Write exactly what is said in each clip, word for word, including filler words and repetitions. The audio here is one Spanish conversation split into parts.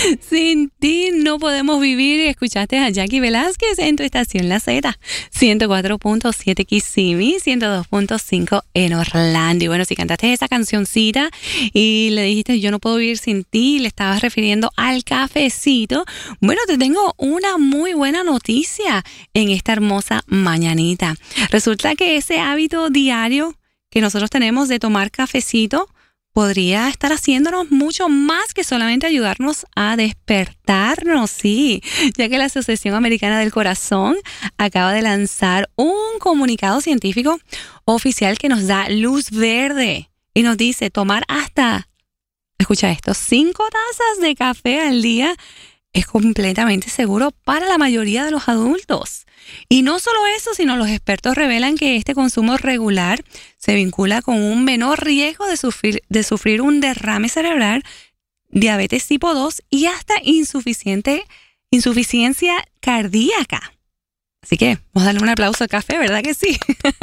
Sin ti no podemos vivir. Escuchaste a Jackie Velázquez en tu estación La Z, ciento cuatro punto siete Kissimmee, ciento dos punto cinco en Orlando. Y bueno, si cantaste esa cancioncita y le dijiste yo no puedo vivir sin ti, le estabas refiriendo al cafecito, bueno, te tengo una muy buena noticia en esta hermosa mañanita. Resulta que ese hábito diario que nosotros tenemos de tomar cafecito podría estar haciéndonos mucho más que solamente ayudarnos a despertarnos, sí, ya que la Asociación Americana del Corazón acaba de lanzar un comunicado científico oficial que nos da luz verde y nos dice tomar hasta, escucha esto, cinco tazas de café al día es completamente seguro para la mayoría de los adultos. Y no solo eso, sino los expertos revelan que este consumo regular se vincula con un menor riesgo de sufrir, de sufrir un derrame cerebral, diabetes tipo dos y hasta insuficiente, insuficiencia cardíaca. Así que vamos a darle un aplauso al café, ¿verdad que sí?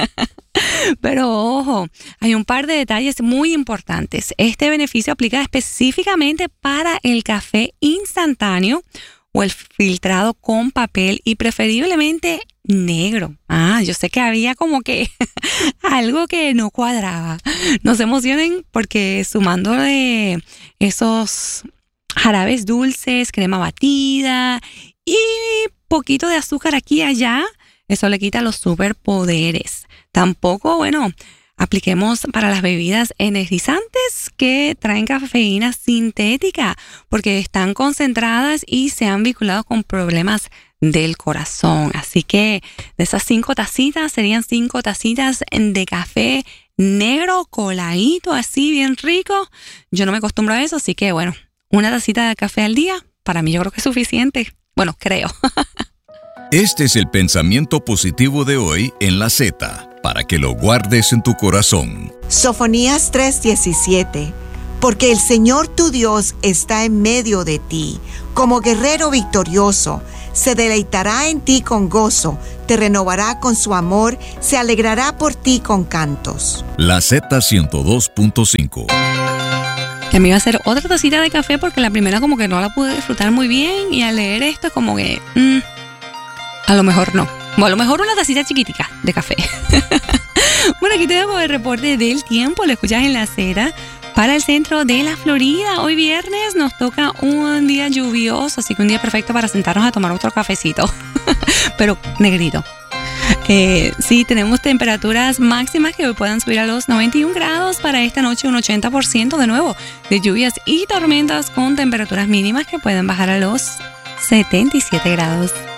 Pero ojo, hay un par de detalles muy importantes. Este beneficio aplica específicamente para el café instantáneo o el filtrado con papel y preferiblemente negro. Ah, yo sé que había como que algo que no cuadraba. No se emocionen porque sumándole esos jarabes dulces, crema batida y poquito de azúcar aquí y allá, eso le quita los superpoderes. Tampoco, bueno, apliquemos para las bebidas energizantes que traen cafeína sintética porque están concentradas y se han vinculado con problemas del corazón. Así que de esas cinco tacitas serían cinco tacitas de café negro, coladito, así bien rico. Yo no me acostumbro a eso, así que bueno, una tacita de café al día, para mí yo creo que es suficiente. Bueno, creo. Este es el pensamiento positivo de hoy en La Z, para que lo guardes en tu corazón. Sofonías tres diecisiete. Porque el Señor tu Dios está en medio de ti, como guerrero victorioso. Se deleitará en ti con gozo, te renovará con su amor, se alegrará por ti con cantos. La Z ciento dos punto cinco. Que me iba a hacer otra tacita de café porque la primera como que no la pude disfrutar muy bien y al leer esto es como que mmm, a lo mejor no. Bueno, a lo mejor una tacita chiquitica de café. Bueno, aquí tenemos el reporte del tiempo, lo escuchas en La Z. Para el centro de la Florida, hoy viernes nos toca un día lluvioso, así que un día perfecto para sentarnos a tomar otro cafecito, pero negrito. Eh, sí, tenemos temperaturas máximas que hoy puedan subir a los noventa y un grados. Para esta noche un ochenta por ciento de nuevo de lluvias y tormentas con temperaturas mínimas que pueden bajar a los setenta y siete grados.